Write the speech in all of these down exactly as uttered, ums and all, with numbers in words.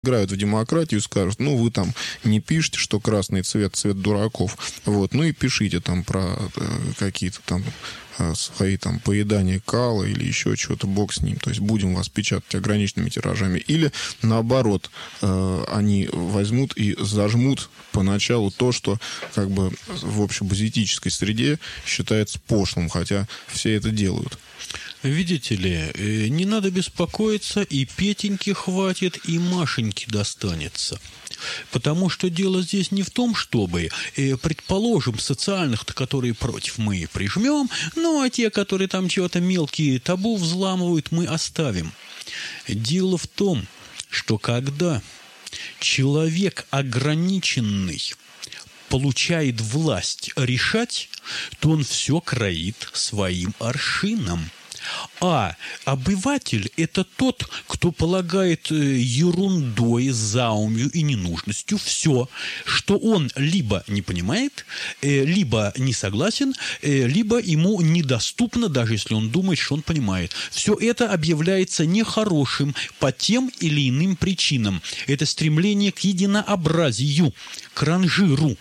играют в демократию и скажут, ну, вы там не пишете, что красный цвет – цвет дураков, вот, ну и пишите там про э, какие-то там э, свои там поедания кала или еще чего-то, бог с ним, то есть будем вас печатать ограниченными тиражами. Или наоборот, э, они возьмут и зажмут поначалу то, что как бы в общебазитической среде считается пошлым, хотя все это делают. Видите ли, не надо беспокоиться, и Петеньки хватит, и Машеньки достанется. Потому что дело здесь не в том, чтобы, предположим, социальных-то, которые против, мы прижмем, ну, а те, которые там чего-то мелкие табу взламывают, мы оставим. Дело в том, что когда человек ограниченный получает власть решать, то он все кроит своим аршином. А обыватель – это тот, кто полагает ерундой, заумью и ненужностью все, что он либо не понимает, либо не согласен, либо ему недоступно, даже если он думает, что он понимает. Все это объявляется нехорошим по тем или иным причинам. Это стремление к единообразию, к ранжиру.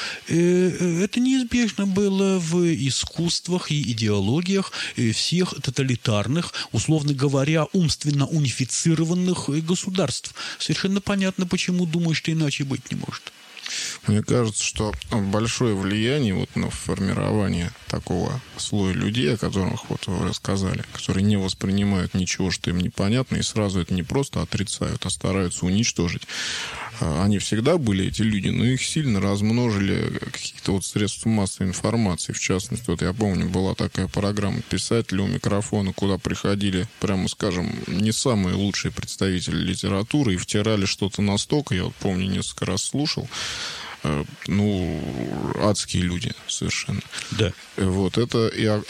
Это неизбежно было в искусствах и идеологиях всех тоталитарных, условно говоря, умственно унифицированных государств. Совершенно понятно, почему думаю, что иначе быть не может. Мне кажется, что большое влияние вот на формирование такого слоя людей, о которых вот вы рассказали, которые не воспринимают ничего, что им непонятно, и сразу это не просто отрицают, а стараются уничтожить. Они всегда были, эти люди, но их сильно размножили какие-то вот средства массовой информации. В частности, вот я помню, была такая программа «Писатели у микрофона», куда приходили, прямо скажем, не самые лучшие представители литературы и втирали что-то настолько, я вот помню, несколько раз слушал, ну, адские люди совершенно. Да. Вот это и, а,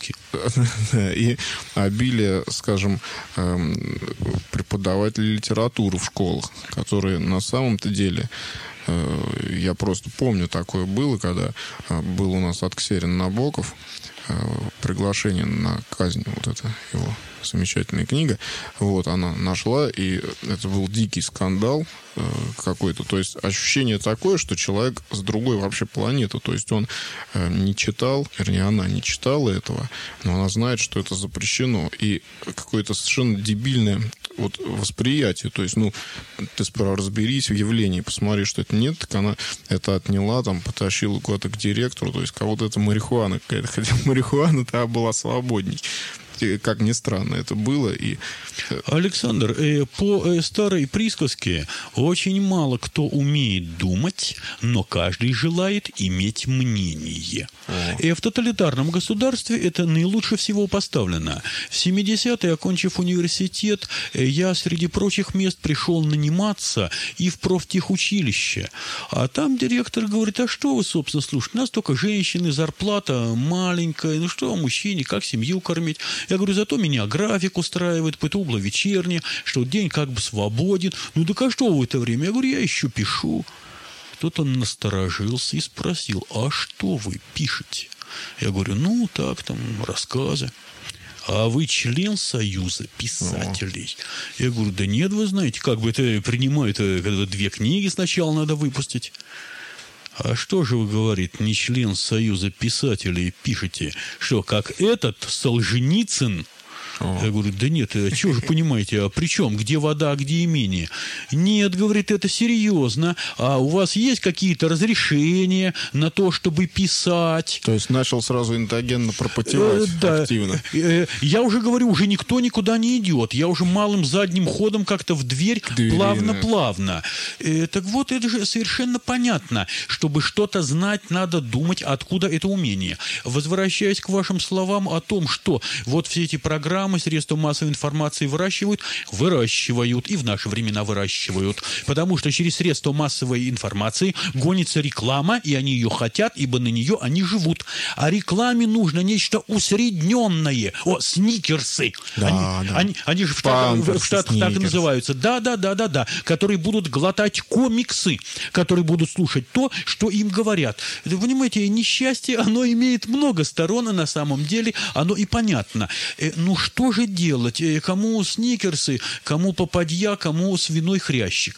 а, и обилие, скажем, преподавателей литературы в школах, которые на самом-то деле, я просто помню, такое было, когда был у нас Отксерин Набоков, приглашение на казнь, вот это его замечательная книга, вот, она нашла, и это был дикий скандал э, какой-то, то есть ощущение такое, что человек с другой вообще планеты, то есть он э, не читал, вернее, она не читала этого, но она знает, что это запрещено, и какое-то совершенно дебильное вот восприятие, то есть, ну, ты сперва разберись в явлении, посмотри, что это нет, так она это отняла, там, потащила куда-то к директору, то есть, кого-то это марихуана какая-то, хотя марихуана-то была свободней. Как ни странно это было. И... Александр, э, по э, старой присказке очень мало кто умеет думать, но каждый желает иметь мнение. И в тоталитарном государстве это наилучше всего поставлено. В семидесятые, окончив университет, я среди прочих мест пришел наниматься и в профтехучилище. А там директор говорит, а что вы, собственно, слушаете? У нас только женщины, зарплата маленькая, ну что, мужчине, как семью кормить? Я говорю, зато меня график устраивает, пытубло вечернее, что день как бы свободен. Ну, да а что в это время? Я говорю, я еще пишу. Тут он насторожился и спросил, а что вы пишете? Я говорю, ну, так, там, рассказы. А вы член Союза писателей? О. Я говорю, да нет, вы знаете, как бы это принимают, когда две книги сначала надо выпустить. А что же вы, говорит, не член Союза писателей пишете? Что, как этот Солженицын? О. Я говорю, да нет, а что же понимаете, а при чем? Где вода, а где имение? Нет, говорит, это серьезно. А у вас есть какие-то разрешения на то, чтобы писать? То есть начал сразу интогенно пропотевать э, да. активно. Э, я уже говорю, уже никто никуда не идет. Я уже малым задним ходом как-то в дверь плавно-плавно. Э, так вот, это же совершенно понятно. Чтобы что-то знать, надо думать, откуда это умение. Возвращаясь к вашим словам о том, что вот все эти программы, средства массовой информации выращивают, выращивают, и в наши времена выращивают. Потому что через средства массовой информации гонится реклама, и они ее хотят, ибо на нее они живут. А рекламе нужно нечто усредненное. О, сникерсы. Да, они, да. Они, они же в Штатах, в Штатах так и называются. Да, да, да, да, да. Которые будут глотать комиксы, которые будут слушать то, что им говорят. Вы понимаете, несчастье, оно имеет много сторон, и на самом деле оно и понятно. Ну, что что же делать? Кому сникерсы, кому попадья, кому свиной хрящик?